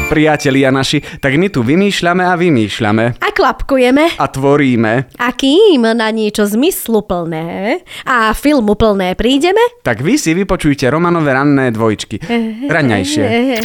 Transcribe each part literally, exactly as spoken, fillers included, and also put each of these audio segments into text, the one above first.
Priatelia naši, tak my tu vymýšľame a vymýšľame. A klapkujeme. A tvoríme. A kým na niečo zmysluplné a filmuplné prídeme, tak vy si vypočujte Romanove ranné dvojčky. Raňajšie.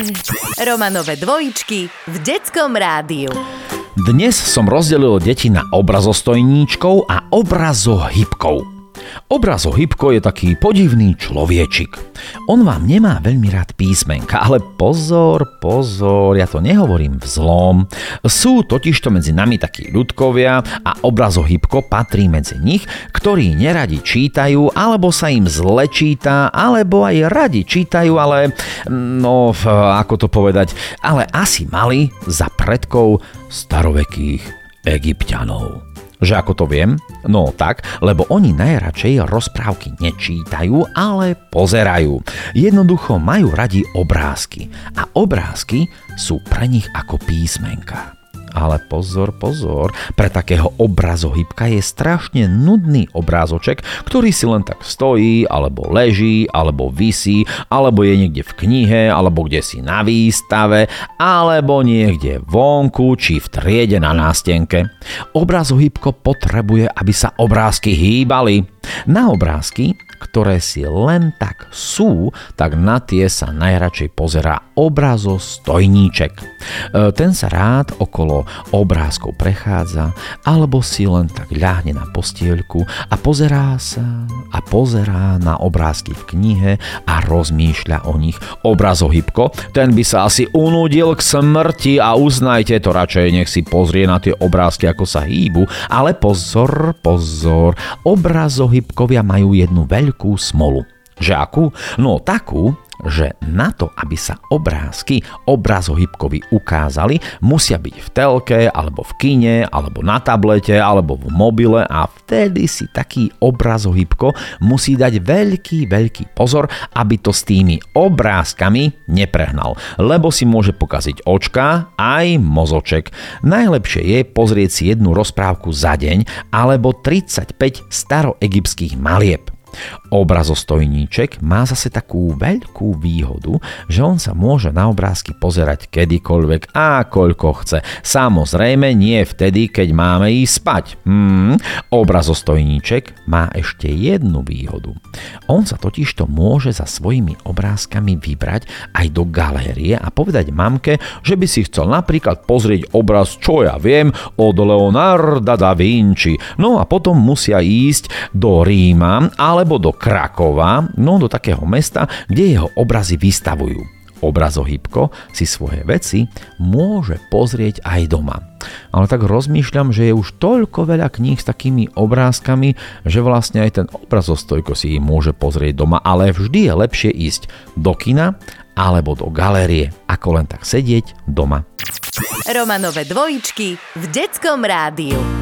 Romanove dvojičky v Detskom rádiu. Dnes som rozdelil deti na obrazostojníčkov a obrazohybkov. Obrazohybko je taký podivný človečik. On vám nemá veľmi rád písmenka, ale pozor, pozor, ja to nehovorím v zlom. Sú totižto medzi nami takí ľudkovia a obrazohybko patrí medzi nich, ktorí neradi čítajú, alebo sa im zle číta, alebo aj radi čítajú, ale no, ako to povedať, ale asi mali za predkov starovekých Egypťanov. Že ako to viem? No tak, lebo oni najradšej rozprávky nečítajú, ale pozerajú. Jednoducho majú radi obrázky. A obrázky sú pre nich ako písmenka. Ale pozor, pozor, pre takého obrazohybka je strašne nudný obrázoček, ktorý si len tak stojí, alebo leží, alebo visí, alebo je niekde v knihe, alebo kde si na výstave, alebo niekde vonku, či v triede na nástenke. Obrazohybko potrebuje, aby sa obrázky hýbali. Na obrázky, ktoré si len tak sú, tak na tie sa najradšej pozerá obrazostojníček. E, ten sa rád okolo obrázkov prechádza, alebo si len tak ľahne na postieľku a pozerá sa a pozerá na obrázky v knihe a rozmýšľa o nich. Obrazohybko, ten by sa asi unudil k smrti a uznajte to radšej, nech si pozrie na tie obrázky, ako sa hýbu. Ale pozor, pozor, obrazohybkovia majú jednu veľkú smolu. Že akú? No takú, že na to, aby sa obrázky obrazohybkovi ukázali, musia byť v telke, alebo v kine, alebo na tablete, alebo v mobile a vtedy si taký obrazohybko musí dať veľký, veľký pozor, aby to s tými obrázkami neprehnal, lebo si môže pokaziť očka aj mozoček. Najlepšie je pozrieť si jednu rozprávku za deň alebo tridsaťpäť staroegyptských malieb. Obrazostojníček má zase takú veľkú výhodu, že on sa môže na obrázky pozerať kedykoľvek a koľko chce. Samozrejme nie vtedy, keď máme ísť spať. Hmm, obrazostojníček má ešte jednu výhodu. On sa totižto môže za svojimi obrázkami vybrať aj do galérie a povedať mamke, že by si chcel napríklad pozrieť obraz, čo ja viem, od Leonarda da Vinci. No a potom musia ísť do Ríma, ale alebo do Krakova, no do takého mesta, kde jeho obrazy vystavujú. Obrazohybko si svoje veci môže pozrieť aj doma. Ale tak rozmýšľam, že je už toľko veľa kníh s takými obrázkami, že vlastne aj ten obrazostojko si ich môže pozrieť doma, ale vždy je lepšie ísť do kina alebo do galérie, ako len tak sedieť doma. Romanove dvojičky v Detskom rádiu.